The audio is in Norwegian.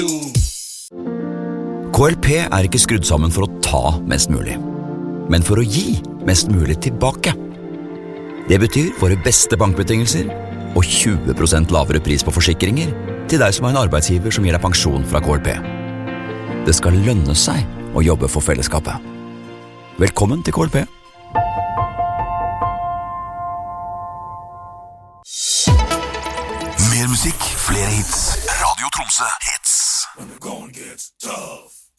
KLP er ikke skrudd sammen for å ta mest mulig, men for å gi mest mulig tilbake. Det betyr våre beste bankbetingelser og 20% lavere pris på forsikringer til deg som har en arbeidsgiver som gir deg pensjon fra KLP. Det skal lønne seg å jobbe for fellesskapet. Velkommen til KLP. Mer musikk, flere hits. Radio Tromsø hits. When the going gets tough.